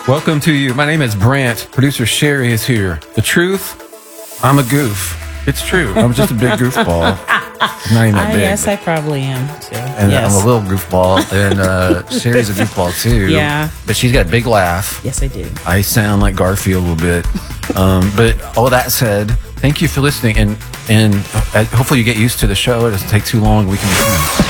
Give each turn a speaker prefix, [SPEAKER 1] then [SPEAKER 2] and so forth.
[SPEAKER 1] Welcome to you. My name is Brant. Producer Sherry is here. The truth, I'm a goof. It's true. I'm just a big goofball. I'm not even that big.
[SPEAKER 2] Yes, I probably am too.
[SPEAKER 3] And
[SPEAKER 2] yes.
[SPEAKER 3] I'm a little goofball, and Sherry's a goofball too.
[SPEAKER 2] Yeah.
[SPEAKER 3] But she's got a big laugh.
[SPEAKER 2] Yes, I do.
[SPEAKER 1] I sound like Garfield a little bit. But all that said, thank you for listening. And hopefully you get used to the show. It doesn't take too long. We can